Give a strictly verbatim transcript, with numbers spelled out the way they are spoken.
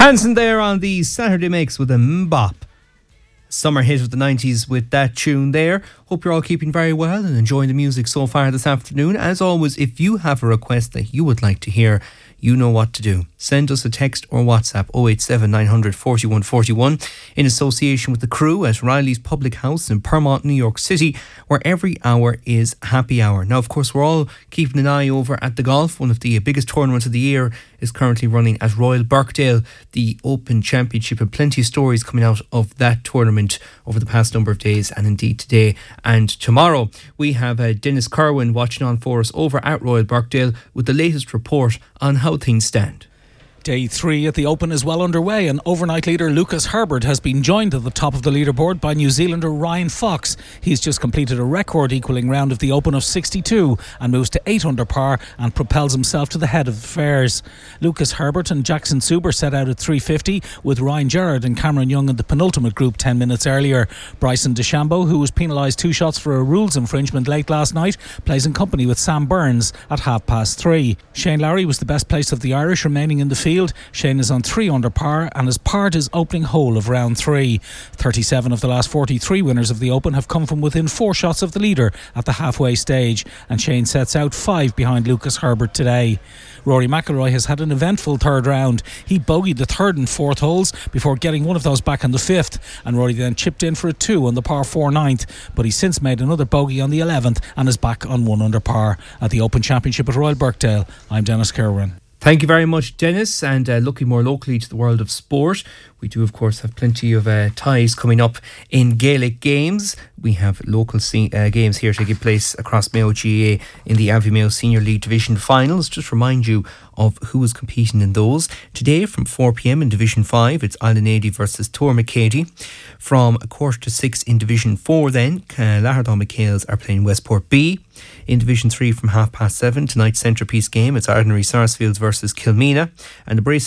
Hanson there on the Saturday Mix with a mbop. Summer hit of the nineties with that tune there. Hope you're all keeping very well and enjoying the music so far this afternoon. As always, if you have a request that you would like to hear, you know what to do. Send us a text or WhatsApp oh eight seven nine hundred forty-one forty-one in association with the crew at Riley's Public House in Permont, New York City, where every hour is happy hour. Now, of course, we're all keeping an eye over at the golf. One of the biggest tournaments of the year is currently running at Royal Birkdale, the Open Championship, and plenty of stories coming out of that tournament over the past number of days, and indeed today and tomorrow. We have uh, Dennis Kerwin watching on for us over at Royal Birkdale with the latest report on how things stand. Day three at the Open is well underway, and overnight leader Lucas Herbert has been joined at the top of the leaderboard by New Zealander Ryan Fox. He's just completed a record equalling round of the Open of sixty-two and moves to eight under par and propels himself to the head of affairs. Lucas Herbert and Jackson Suber set out at three fifty, with Ryan Gerrard and Cameron Young in the penultimate group ten minutes earlier. Bryson DeChambeau, who was penalised two shots for a rules infringement late last night, plays in company with Sam Burns at half past three. Shane Lowry was the best placed of the Irish, remaining in the field. Shane is on three under par and has parred his opening hole of round three. thirty-seven of the last forty-three winners of the Open have come from within four shots of the leader at the halfway stage, and Shane sets out five behind Lucas Herbert today. Rory McIlroy has had an eventful third round. He bogeyed the third and fourth holes before getting one of those back on the fifth, and Rory then chipped in for a two on the par four ninth, but he's since made another bogey on the eleventh and is back on one under par. At the Open Championship at Royal Birkdale, I'm Dennis Kerwin. Thank you very much, Dennis. And uh, looking more locally to the world of sport, we do, of course, have plenty of uh, ties coming up in Gaelic games. We have local se- uh, games here taking place across Mayo G A A in the Abbey Mayo Senior League Division Finals. Just remind you of who is competing in those. Today from four p.m. in Division five, it's Islandady versus Tourmacady. From a quarter to six in Division four then, uh, Lahardon McHale's are playing Westport B. In Division three from half past seven, tonight's centrepiece game, it's Ardnary Sarsfields versus Kilmena. And the Brace